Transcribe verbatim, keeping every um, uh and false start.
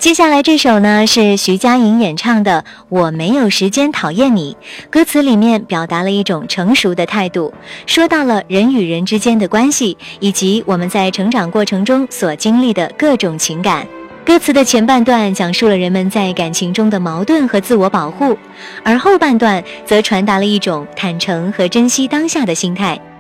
接下来这首呢是徐佳莹演唱的《我没有时间讨厌你》，歌词里面表达了一种成熟的态度，说到了人与人之间的关系，以及我们在成长过程中所经历的各种情感。歌词的前半段讲述了人们在感情中的矛盾和自我保护，而后半段则传达了一种坦诚和珍惜当下的心态。